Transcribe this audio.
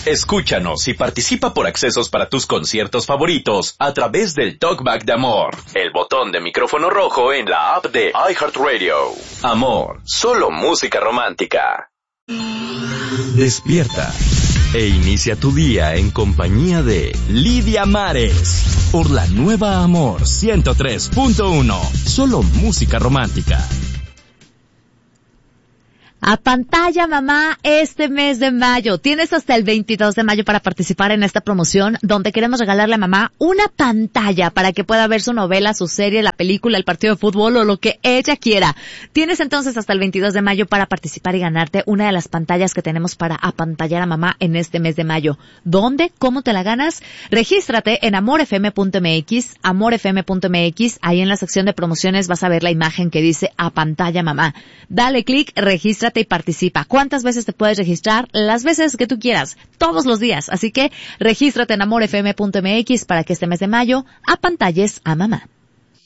Escúchanos y participa por accesos para tus conciertos favoritos a través del Talkback de Amor, el botón de micrófono rojo en la app de iHeartRadio. Amor, solo música romántica. Despierta e inicia tu día en compañía de Lidia Mares por la nueva Amor 103.1, solo música romántica. Apantalla mamá este mes de mayo. Tienes hasta el 22 de mayo para participar en esta promoción donde queremos regalarle a mamá una pantalla para que pueda ver su novela, su serie, la película, el partido de fútbol o lo que ella quiera. Tienes entonces hasta el 22 de mayo para participar y ganarte una de las pantallas que tenemos para apantallar a mamá en este mes de mayo. ¿Dónde? ¿Cómo te la ganas? Regístrate en amorfm.mx, amorfm.mx. Ahí en la sección de promociones vas a ver la imagen que dice apantalla mamá. Dale clic, regístrate y participa. ¿Cuántas veces te puedes registrar? Las veces que tú quieras, todos los días. Así que regístrate en amorfm.mx para que este mes de mayo apantalles a mamá.